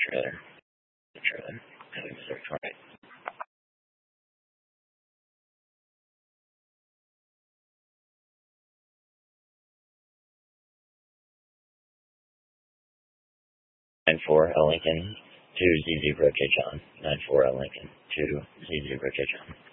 trailer. The trailer. Having the search right. L Lincoln to Z0J John. 94 L Lincoln to Z0J John.